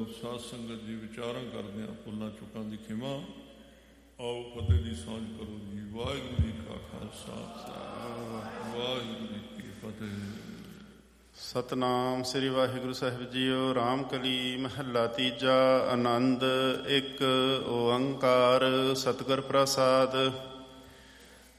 ਗੁਰ ਸਾਧ ਸੰਗਤ ਜੀ ਵਿਚਾਰਾਂ ਕਰਦੇ ਹਾਂ ਭੁੱਲਾਂ ਚੁੱਕਾਂ ਦੀ ਖਿਮਾ। ਆਓ ਫਤਿਹ ਦੀ ਸਾਂਝ ਕਰੋ ਜੀ। ਵਾਹਿਗੁਰੂ ਜੀ ਕਾ ਖਾਲਸਾ, ਵਾਹਿਗੁਰੂ ਜੀ ਕੀ ਫਤਿਹ। ਸਤਨਾਮ ਸ੍ਰੀ ਵਾਹਿਗੁਰੂ ਸਾਹਿਬ ਜੀਓ। ਰਾਮ ਕਲੀ ਮਹੱਲਾ ਤੀਜਾ। ਆਨੰਦ ਇੱਕ ਓੰਕਾਰ ਸਤਿਗੁਰ ਪ੍ਰਸਾਦ।